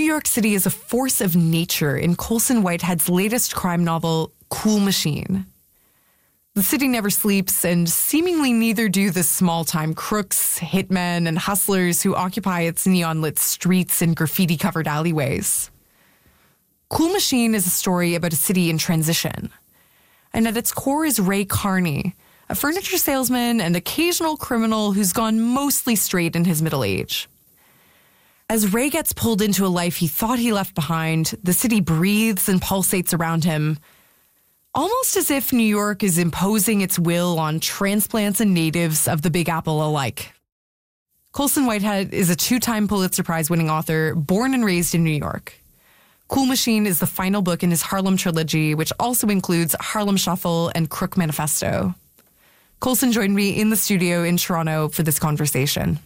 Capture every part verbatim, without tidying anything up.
York City is a force of nature in Colson Whitehead's latest crime novel, Cool Machine. The city never sleeps, and seemingly neither do the small-time crooks, hitmen, and hustlers who occupy its neon-lit streets and graffiti-covered alleyways. Cool Machine is a story about a city in transition. And at its core is Ray Carney, a furniture salesman and occasional criminal who's gone mostly straight in his middle age. As Ray gets pulled into a life he thought he left behind, the city breathes and pulsates around him, almost as if New York is imposing its will on transplants and natives of the Big Apple alike. Colson Whitehead is a two-time Pulitzer Prize-winning author, born and raised in New York. Cool Machine is the final book in his Harlem trilogy, which also includes Harlem Shuffle and Crook Manifesto. Colson joined me in the studio in Toronto for this conversation.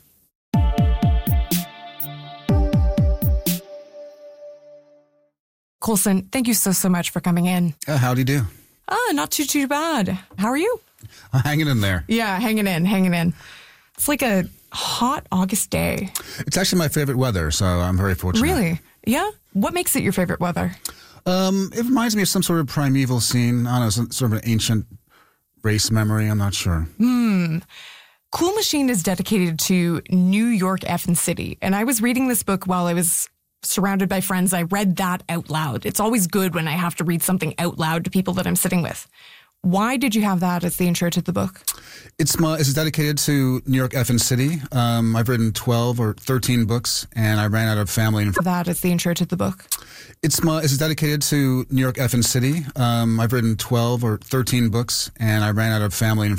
Colson, thank you so, so much for coming in. Uh, how do you do? Ah, not too, too bad. How are you? I'm hanging in there. Yeah, hanging in, hanging in. It's like a hot August day. It's actually my favorite weather, so I'm very fortunate. Really? Yeah? What makes it your favorite weather? Um, it reminds me of some sort of primeval scene. I don't know, some sort of an ancient race memory. I'm not sure. Hmm. Cool Machine is dedicated to New York effing city. And I was reading this book while I was surrounded by friends. I read that out loud. It's always good when I have to read something out loud to people that I'm sitting with. Why did you have that as the intro to the book? It's my, it's dedicated to New York effing city. Um, I've written twelve or thirteen books, and I ran out of family. And that as the intro to the book. It's my, it's dedicated to New York effing city. Um, I've written twelve or thirteen books, and I ran out of family and